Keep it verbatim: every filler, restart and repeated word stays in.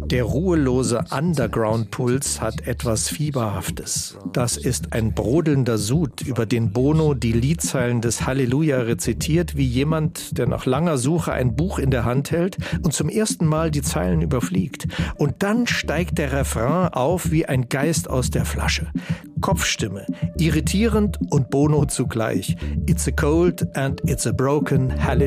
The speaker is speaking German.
Der ruhelose Underground-Puls hat etwas Fieberhaftes. Das ist ein brodelnder Sud, über den Bono die Liedzeilen des Halleluja rezitiert, wie jemand, der nach langer Suche ein Buch in der Hand hält und zum ersten Mal die Zeilen überfliegt. Und dann steigt der Refrain auf wie ein Geist aus der Flasche. Kopfstimme, irritierend und Bono zugleich. It's a cold and it's a broken Hallelujah.